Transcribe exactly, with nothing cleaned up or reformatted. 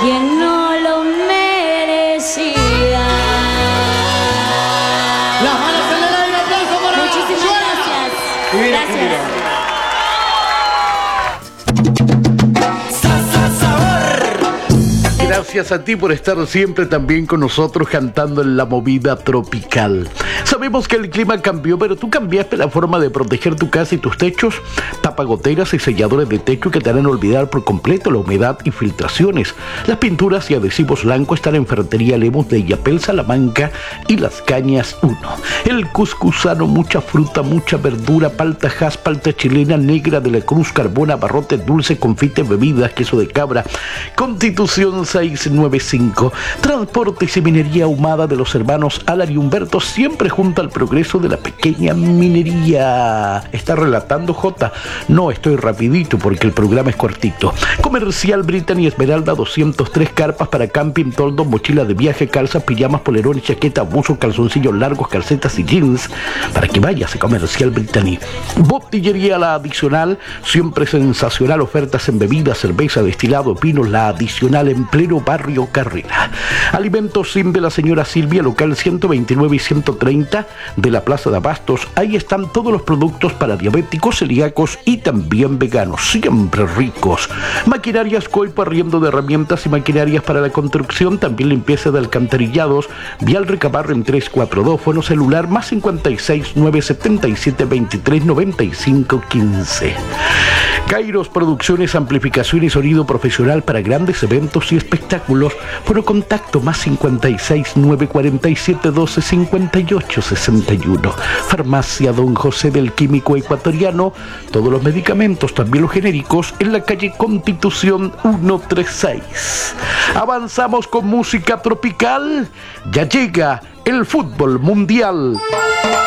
quien no lo merecía. Las manos en el aire, aplauso para Muchísimas Joana. gracias. Gracias. Gracias a ti por estar siempre también con nosotros cantando en la movida tropical. Sabemos que el clima cambió, pero tú cambiaste la forma de proteger tu casa y tus techos. Tapagoteras y selladores de techo que te harán olvidar por completo la humedad y filtraciones. Las pinturas y adhesivos blancos están en Ferretería Lemus de Illapel, Salamanca y Las Cañas uno. El cuscusano, mucha fruta, mucha verdura, palta jas, palta chilena, negra de la Cruz, carbona, barrote, dulce, confite, bebidas, queso de cabra. Constitución seiscientos noventa y cinco. Transportes y minería ahumada de los hermanos Alar y Humberto, siempre junto al progreso de la pequeña minería. Está relatando J. No, estoy rapidito porque el programa es cortito. Comercial Brittany Esmeralda, doscientos tres carpas para camping, toldo, mochila de viaje, calzas, pijamas, polerones, chaqueta, buzo, calzoncillos largos, calcetas y jeans, para que vayas a Comercial Brittany. Botillería La Adicional, siempre sensacional, ofertas en bebidas, cerveza, destilado, vinos, La Adicional en pleno barrio Carrera. Alimentos Sim de la señora Silvia, local ciento veintinueve y ciento treinta de la Plaza de Abastos. Ahí están todos los productos para diabéticos, celíacos y también veganos, siempre ricos. Maquinarias Coipo, arriendo de herramientas y maquinarias para la construcción, también limpieza de alcantarillados. Vial Recabarro en trescientos cuarenta y dos, fono celular más cincuenta y seis, novecientos setenta y siete, veintitrés, noventa y cinco, quince. Kairos Producciones, amplificación y sonido profesional para grandes eventos y espectáculos. Por contacto más cincuenta y seis, novecientos cuarenta y siete, doce, cincuenta y ocho, sesenta y uno. Farmacia Don José del Químico Ecuatoriano. Todos los medicamentos, también los genéricos, en la calle Constitución ciento treinta y seis. Avanzamos con música tropical. Ya llega el fútbol mundial.